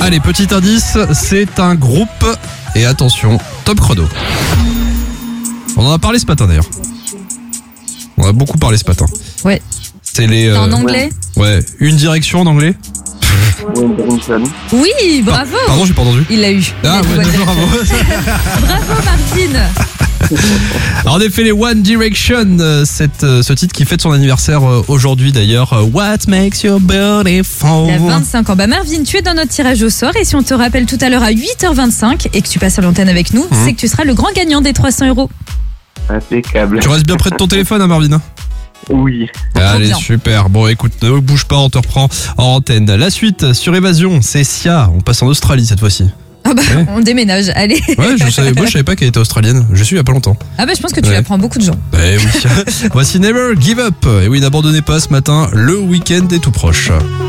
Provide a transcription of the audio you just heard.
Allez, petit indice, c'est un groupe. Et attention, top chrono. On en a parlé ce matin d'ailleurs. On a beaucoup parlé ce matin. Ouais. C'est les. C'est en anglais? Ouais, Une Direction en anglais. Oui, bravo. Pardon, j'ai pas entendu. Il l'a eu. Ah ouais, bravo. Bravo Martine. Alors, en effet, les One Direction, ce titre qui fête son anniversaire aujourd'hui d'ailleurs. What makes you beautiful? Il a 25 ans. Bah Marvin, tu es dans notre tirage au sort et si on te rappelle tout à l'heure à 8h25 et que tu passes à l'antenne avec nous, c'est que tu seras le grand gagnant des 300 €. Impeccable. Tu restes bien près de ton téléphone, hein, Marvin, hein? Oui. Allez, bien. super. Bon, écoute, ne bouge pas, on te reprend en antenne. La suite sur Évasion, c'est Sia. On passe en Australie cette fois-ci. Ah bah, Ouais. on déménage, allez. Ouais, je savais pas qu'elle était australienne. Je suis il y a pas longtemps. Ah bah je pense que tu Ouais. apprends beaucoup de gens. Eh oui. Voici Never Give Up. Et oui, n'abandonnez pas ce matin, le week-end est tout proche.